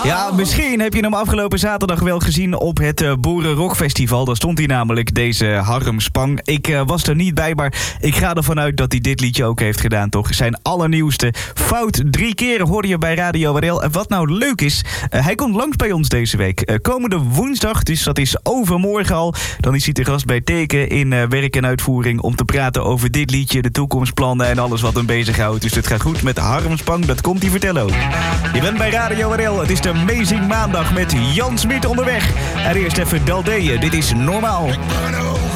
Ja, misschien heb je hem afgelopen zaterdag wel gezien op het Boerenrockfestival. Daar stond hij namelijk, deze Harm Spang. Ik was er niet bij, maar ik ga ervan uit dat hij dit liedje ook heeft gedaan, toch? Zijn allernieuwste Fout 3 keer hoorde je bij Radio WRL. En wat nou leuk is, hij komt langs bij ons deze week. Komende woensdag, dus dat is overmorgen al. Dan is hij te gast bij Teken in werk en uitvoering om te praten over dit liedje, de toekomstplannen en alles wat hem bezighoudt. Dus het gaat goed met Harm Spang, dat komt hij vertellen ook. Je bent bij Radio WRL, het is de Amazing Maandag met Jan Smit onderweg. En eerst even Daldeeën, dit is Normaal. Ik ben